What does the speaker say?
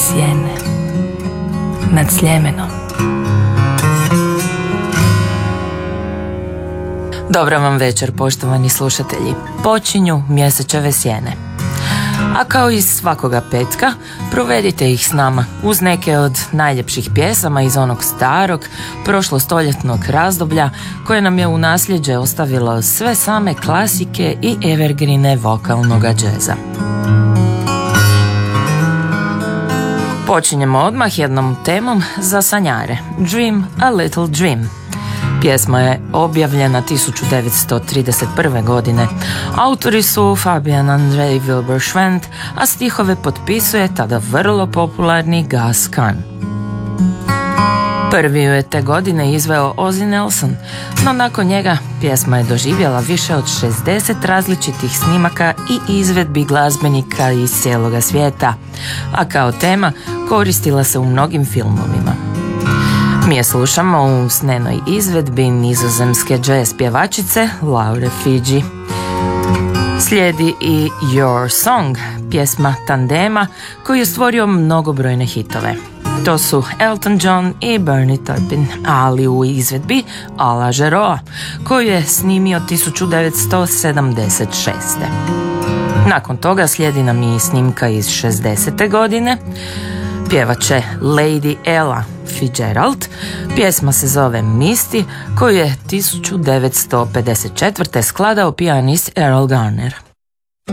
sjene nad Sljemenom. Dobra vam večer, poštovani slušatelji. Počinju mjesečeve sjene. A kao i svakoga petka, provedite ih s nama uz neke od najljepših pjesama iz onog starog, prošlostoljetnog razdoblja koje nam je u nasljeđe ostavilo sve same klasike i evergrine vokalnoga džeza. Počinjemo odmah jednom temom za sanjare. Dream a Little Dream. Pjesma je objavljena 1931. godine. Autori su Fabian Andrej Wilbur-Schwendt, a stihove potpisuje tada vrlo popularni Gus Kahn. Prvi ju je te godine izveo Ozzy Nelson, no nakon njega pjesma je doživjela više od 60 različitih snimaka i izvedbi glazbenika iz cijeloga svijeta, a kao tema koristila se u mnogim filmovima. Mi je slušamo u snenoj izvedbi nizozemske jazz pjevačice Laure Figi. Slijedi i Your Song, pjesma tandema koji je stvorio mnogobrojne hitove. To su Elton John i Bernie Taupin, ali u izvedbi Alain Jarreau, koju je snimio 1976. Nakon toga slijedi nam i snimka iz 60. godine. Pjevače Lady Ella Fitzgerald. Pjesma se zove Misty, koju je 1954. skladao pijanist Errol Garner.